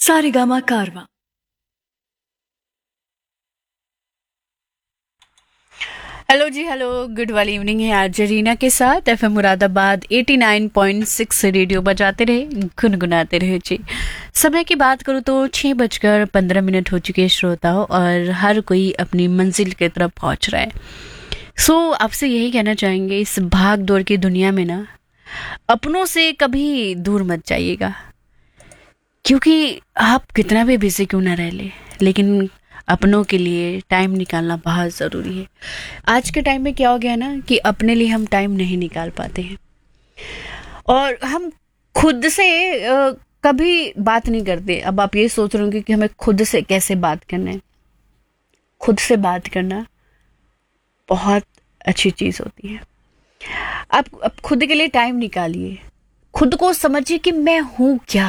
सारेगामा कारवा। हेलो जी, hello, good वाली evening है आज रीना के साथ एफएम मुरादाबाद 89.6 रेडियो बजाते रहे, गुनगुनाते रहे जी। समय की बात करूँ तो 6:15 हो चुके हैं श्रोताओं, और हर कोई अपनी मंजिल की तरफ पहुंच रहा है। आपसे यही कहना चाहेंगे, इस भाग दौड़ की दुनिया में ना अपनों से कभी दूर मत जाइएगा, क्योंकि आप कितना भी बिजी क्यों ना रह ले, लेकिन अपनों के लिए टाइम निकालना बहुत ज़रूरी है। आज के टाइम में क्या हो गया ना कि अपने लिए हम टाइम नहीं निकाल पाते हैं, और हम खुद से कभी बात नहीं करते। अब आप ये सोच रहे होंगे कि हमें खुद से कैसे बात करना है। खुद से बात करना बहुत अच्छी चीज़ होती है। आप खुद के लिए टाइम निकालिए, खुद को समझिए कि मैं हूँ क्या,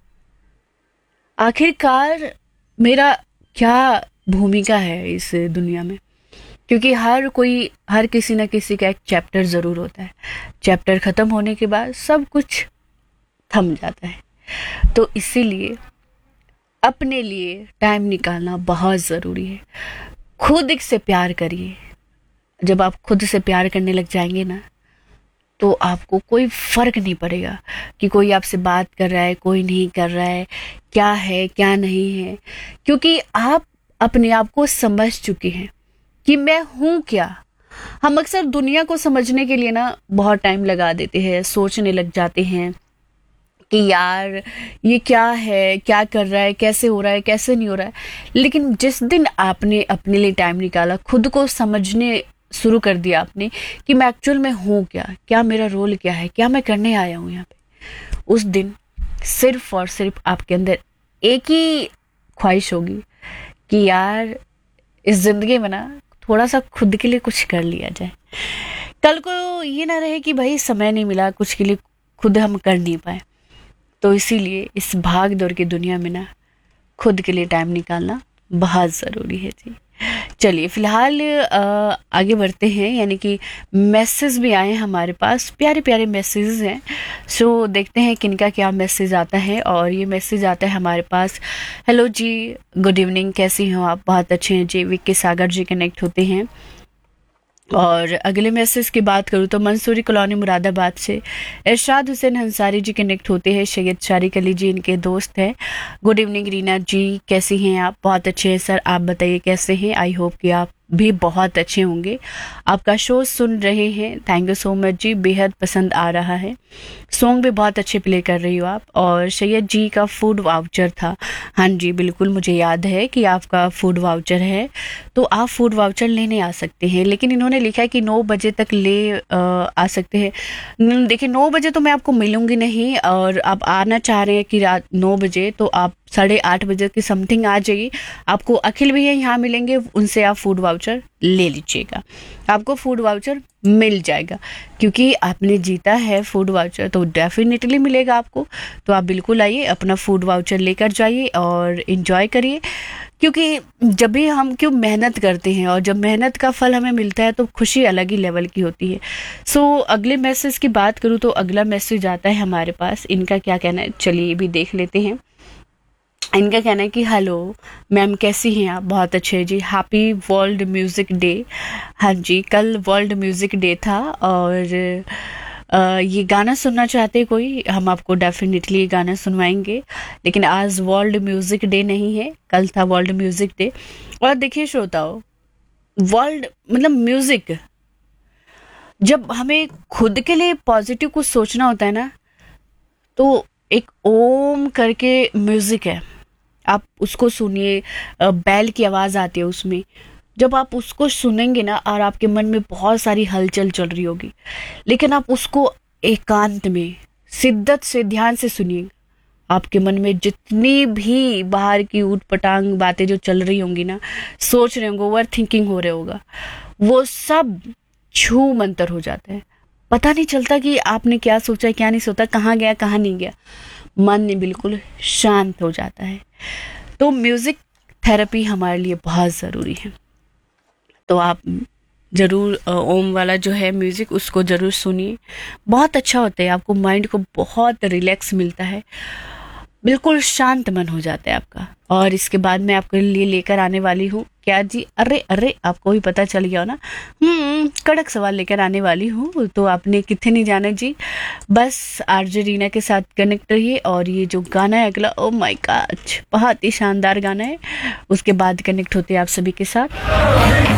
आखिरकार मेरा क्या भूमिका है इस दुनिया में। क्योंकि हर किसी ना किसी का एक चैप्टर ज़रूर होता है। चैप्टर ख़त्म होने के बाद सब कुछ थम जाता है। तो इसीलिए अपने लिए टाइम निकालना बहुत ज़रूरी है। खुद से प्यार करिए। जब आप खुद से प्यार करने लग जाएंगे ना, तो आपको कोई फ़र्क नहीं पड़ेगा कि कोई आपसे बात कर रहा है, कोई नहीं कर रहा है क्या नहीं है, क्योंकि आप अपने आप को समझ चुके हैं कि मैं हूँ क्या। हम अक्सर दुनिया को समझने के लिए ना बहुत टाइम लगा देते हैं, सोचने लग जाते हैं कि यार ये क्या है, क्या कर रहा है, कैसे हो रहा है, कैसे नहीं हो रहा है। लेकिन जिस दिन आपने अपने लिए टाइम निकाला, खुद को समझने शुरू कर दिया आपने कि मैं एक्चुअल में हूँ क्या, क्या मेरा रोल क्या है, क्या मैं करने आया हूँ यहाँ पे, उस दिन सिर्फ और सिर्फ आपके अंदर एक ही ख्वाहिश होगी कि यार इस जिंदगी में ना थोड़ा सा खुद के लिए कुछ कर लिया जाए। कल को ये ना रहे कि भाई समय नहीं मिला, कुछ के लिए खुद हम कर नहीं पाए। तो इसीलिए इस भाग दौड़ की दुनिया में ना खुद के लिए टाइम निकालना बहुत ज़रूरी है जी। चलिए फिलहाल आगे बढ़ते हैं, यानी कि मैसेज भी आए हमारे पास, प्यारे प्यारे मैसेज हैं। देखते हैं किनका क्या मैसेज आता है। और ये मैसेज आता है हमारे पास, हेलो जी, गुड इवनिंग, कैसी हो आप? बहुत अच्छे हैं जी। विक्की सागर जी कनेक्ट होते हैं। और अगले मैसेज की बात करूँ तो मंसूरी कॉलोनी मुरादाबाद से इरशाद हुसैन अंसारी जी कनेक्ट होते हैं। सैयद शारिक अली जी इनके दोस्त हैं। गुड इवनिंग रीना जी, कैसी हैं आप? बहुत अच्छे हैं सर, आप बताइए कैसे हैं? आई होप कि आप भी बहुत अच्छे होंगे। आपका शो सुन रहे हैं, थैंक यू सो मच जी, बेहद पसंद आ रहा है। सॉन्ग भी बहुत अच्छे प्ले कर रही हो आप। और सैयद जी का फूड वाउचर था, हाँ जी बिल्कुल मुझे याद है कि आपका फूड वाउचर है, तो आप फूड वाउचर लेने आ सकते हैं। लेकिन इन्होंने लिखा है कि 9 बजे तक आ सकते हैं। देखिए 9 बजे तो मैं आपको मिलूंगी नहीं, और आप आना चाह रहे हैं कि रात 9 बजे, तो आप 8:30 बजे की समथिंग आ जाइए। आपको अखिल भैया यहाँ मिलेंगे, उनसे आप फूड वाउचर ले लीजिएगा, आपको फूड वाउचर मिल जाएगा। क्योंकि आपने जीता है फूड वाउचर, तो डेफिनेटली मिलेगा आपको। तो आप बिल्कुल आइए, अपना फूड वाउचर लेकर जाइए और इन्जॉय करिए। क्योंकि जब भी हम मेहनत करते हैं और जब मेहनत का फल हमें मिलता है, तो खुशी अलग ही लेवल की होती है। अगले मैसेज की बात करूँ तो अगला मैसेज आता है हमारे पास, इनका क्या कहना है चलिए ये भी देख लेते हैं। इनका कहना है कि हेलो मैम, कैसी हैं आप? बहुत अच्छे जी, हैप्पी वर्ल्ड म्यूज़िक डे। हाँ जी, कल वर्ल्ड म्यूज़िक डे था, और ये गाना सुनना चाहते कोई, हम आपको डेफिनेटली ये गाना सुनवाएंगे। लेकिन आज वर्ल्ड म्यूज़िक डे नहीं है, कल था वर्ल्ड म्यूज़िक डे। और देखिए श्रोताओ, वर्ल्ड मतलब म्यूज़िक, जब हमें खुद के लिए पॉजिटिव कुछ सोचना होता है ना, तो एक ओम करके म्यूज़िक है, आप उसको सुनिए। बैल की आवाज़ आती है उसमें, जब आप उसको सुनेंगे ना, और आपके मन में बहुत सारी हलचल चल रही होगी, लेकिन आप उसको एकांत में शिद्दत से ध्यान से सुनिए। आपके मन में जितनी भी बाहर की ऊट पटांग बातें जो चल रही होंगी ना, सोच रहे होंगे, ओवर थिंकिंग हो रहे होगा, वो सब छू मंतर हो जाता है। पता नहीं चलता कि आपने क्या सोचा, क्या नहीं सोचा, कहाँ गया कहाँ नहीं गया, मन बिल्कुल शांत हो जाता है। तो म्यूज़िक थेरेपी हमारे लिए बहुत ज़रूरी है। तो आप ज़रूर ओम वाला जो है म्यूज़िक, उसको ज़रूर सुनिए, बहुत अच्छा होता है, आपको माइंड को बहुत रिलैक्स मिलता है। बिल्कुल शांत मन हो जाता है आपका। और इसके बाद मैं आपके लिए लेकर आने वाली हूँ क्या जी, अरे अरे आपको भी पता चल गया हो ना, कड़क सवाल लेकर आने वाली हूँ, तो आपने कितने नहीं जाना जी। बस आरजे रीना के साथ कनेक्ट रहिए। और ये जो गाना है अगला, ओ माय गॉड, बहुत ही शानदार गाना है। उसके बाद कनेक्ट होते हैं आप सभी के साथ।